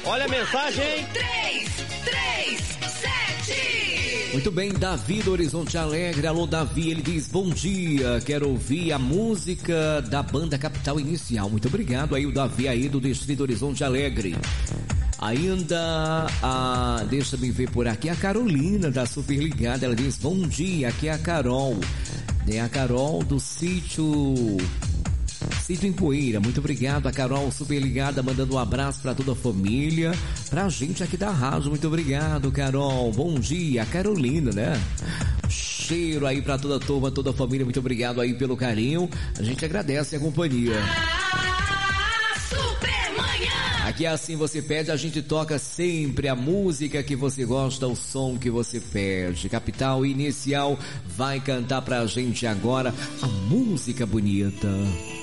Olha a mensagem, hein? 337. Muito bem, Davi do Horizonte Alegre. Alô, Davi, ele diz: bom dia, quero ouvir a música da banda Capital Inicial. Muito obrigado aí, o Davi aí do Distrito Horizonte Alegre. Ainda, deixa-me ver por aqui, a Carolina da Super Ligada, ela diz: bom dia, aqui é a Carol. É a Carol do Sítio em Poeira. Muito obrigado, a Carol Super Ligada, mandando um abraço para toda a família, pra gente aqui da rádio. Muito obrigado, Carol. Bom dia, Carolina, né? Cheiro aí pra toda a turma, toda a família. Muito obrigado aí pelo carinho. A gente agradece a companhia. Aqui é assim, você pede, a gente toca sempre a música que você gosta, o som que você pede. Capital Inicial vai cantar pra gente agora a música bonita.